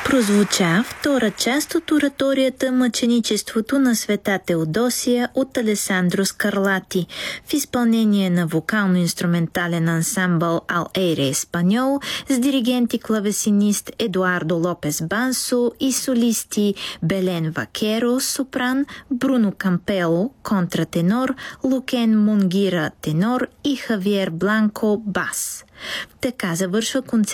Прозвуча втора част от ораторията «Мъченичеството на света Теодосия» от Алесандро Скарлати в изпълнение на вокално-инструментален ансамбъл Ал Ейре Еспаньол с диригент и клавесинист Едуардо Лопес Бансо и солисти Белен Вакеро сопран, Бруно Кампело контратенор, Лукен Мунгира тенор и Хавиер Бланко бас. Така завършва концерт